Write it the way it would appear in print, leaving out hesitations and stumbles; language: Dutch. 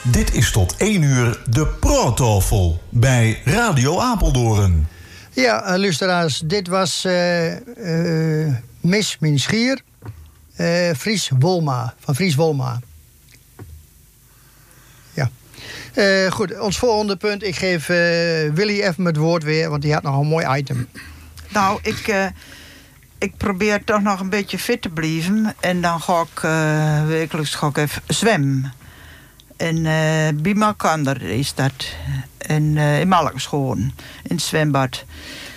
Dit is tot 1 uur de Praattafel bij Radio Apeldoorn. Ja, luisteraars, dit was Mis Min Schier, Fries Wolma, van Fries Wolma. Ja. Goed, ons volgende punt. Ik geef Willy even het woord weer, want die had nog een mooi item. Nou, ik probeer toch nog een beetje fit te blijven. En dan ga ik wekelijks even zwemmen. En bij Malkander is dat. En in Malkschoon, in het zwembad.